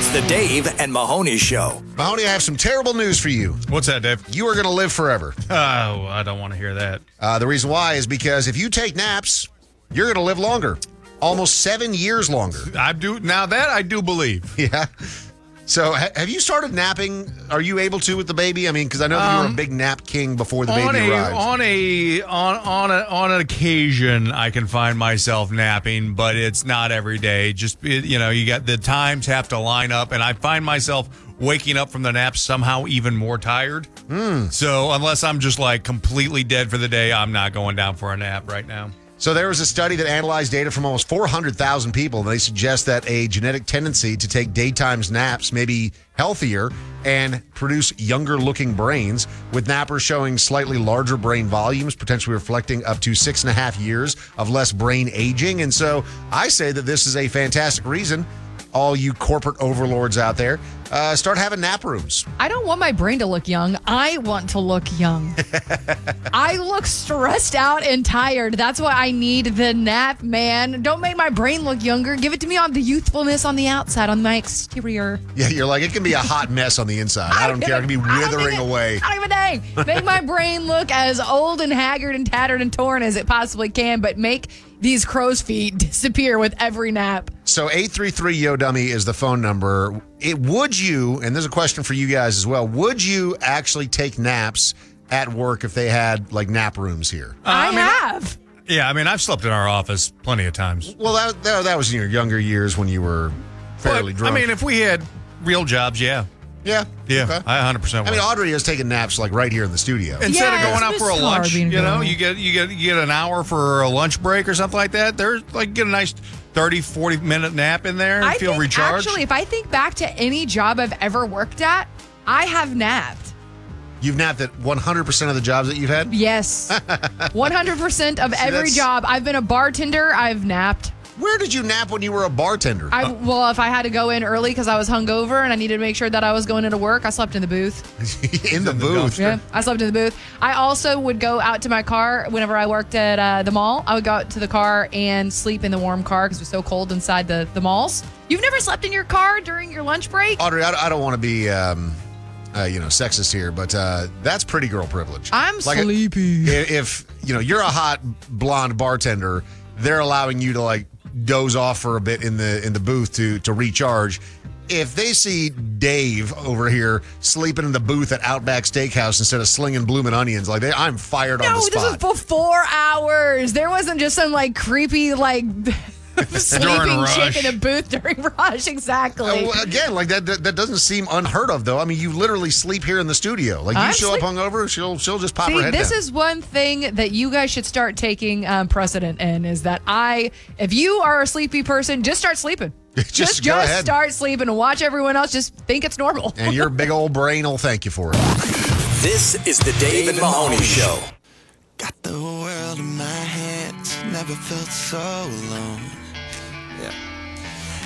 It's the Dave and Mahoney Show. Mahoney, I have some terrible news for you. What's that, Dave? You are going to live forever. Oh, I don't want to hear that. The reason why is because if you take naps, you're going to live longer. Almost 7 years longer. I do believe. Yeah. So have you started napping? Are you able to with the baby? I mean, because I know that you were a big nap king before the baby arrived. On an occasion, I can find myself napping, but it's not every day. You got the times have to line up, and I find myself waking up from the nap somehow even more tired. So unless I'm just like completely dead for the day, I'm not going down for a nap right now. So there was a study that analyzed data from almost 400,000 people, and they suggest that a genetic tendency to take daytime naps may be healthier and produce younger-looking brains, with nappers showing slightly larger brain volumes, potentially reflecting up to 6.5 years of less brain aging. And so I say that this is a fantastic reason, all you corporate overlords out there, start having nap rooms. I don't want my brain to look young. I want to look young. I look stressed out and tired. That's why I need the nap, man. Don't make my brain look younger. Give it to me on the youthfulness on the outside, on my exterior. Yeah, you're like, it can be a hot mess on the inside. I don't care. It can be withering away. I don't even think. Make my brain look as old and haggard and tattered and torn as it possibly can, but make these crow's feet disappear with every nap. So 833-YO-DUMMY is the phone number. Would you, and there's a question for you guys as well, would you actually take naps at work if they had like nap rooms here? I have. Yeah, I mean, I've slept in our office plenty of times. Well, that was in your younger years when you were fairly drunk. I mean, if we had real jobs, yeah. Yeah. Yeah, Okay. I 100% would. I mean, Audrey has taken naps like right here in the studio. Instead of going out it's for a lunch, hard being grown. you get an hour for a lunch break or something like that. There's like get a nice 30, 40-minute nap in there and I feel think, recharged. actually, if I think back to any job I've ever worked at, I have napped. You've napped at 100% of the jobs that you've had? Yes. 100% of every that's- job. I've been a bartender. I've napped. Where did you nap when you were a bartender? Well, if I had to go in early because I was hungover and I needed to make sure that I was going into work, I slept in the booth. in the booth. Yeah, I slept in the booth. I also would go out to my car whenever I worked at the mall. I would go out to the car and sleep in the warm car because it was so cold inside the malls. You've never slept in your car during your lunch break? Audrey, I don't want to be, sexist here, but that's pretty girl privilege. I'm Like, sleepy. If you're a hot blonde bartender, they're allowing you to like doze off for a bit in the booth to recharge. If they see Dave over here sleeping in the booth at Outback Steakhouse instead of slinging bloomin' onions, like I'm fired on the No, spot. this was for 4 hours. There wasn't just some like creepy sleeping rush. chick in a booth during rush. Exactly. Again, like that doesn't seem unheard of, though. I mean, you literally sleep here in the studio. Like you I'm show up hungover, she'll just pop her See, head this down. is one thing that you guys should start taking precedent in is that if you are a sleepy person, just start sleeping. Just go ahead. Start sleeping and watch everyone else just think it's normal. And your big old brain will thank you for it. This is the Dave and Mahoney Show. Got the world in my hands, never felt so alone. Yeah.